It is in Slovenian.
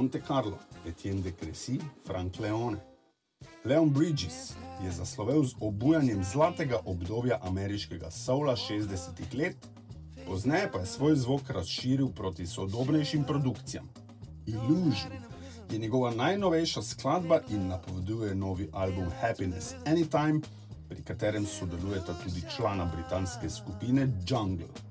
Monte Carlo, Etienne de Crécy, Frank Leone. Leon Bridges je zaslovel z obujanjem zlatega obdobja ameriškega soula 60. let, pozneje pa je svoj zvok razširil proti sodobnejšim produkcijam. Illusion je njegova najnovejša skladba in napoveduje novi album Happiness Anytime, pri katerem sodelujeta tudi člana britanske skupine Jungle.